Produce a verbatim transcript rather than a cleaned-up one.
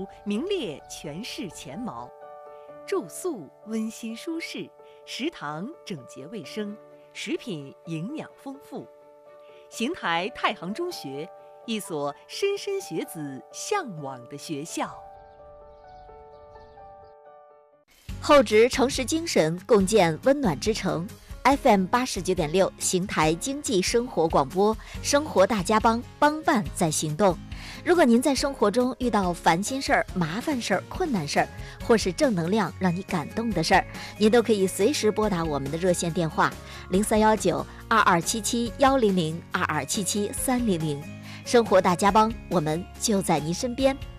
名列全市前茅。住宿温馨舒适，食堂整洁卫生，食品营养丰富。邢台太行中学，一所莘莘学子向往的学校。 厚植诚实精神，共建温暖之城。F M 八十九点六，邢台经济生活广播，生活大家帮，帮办在行动。如果您在生活中遇到烦心事儿、麻烦事儿、困难事儿，或是正能量让你感动的事儿，您都可以随时拨打我们的热线电话零三幺九二二七七幺零零二二七七三零零。生活大家帮，我们就在您身边。